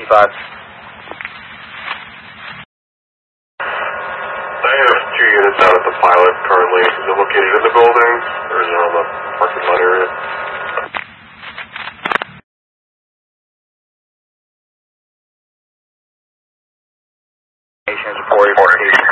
5. I have 2 units out at the pilot currently. Is it located in the building, or is it on the parking lot area? Report.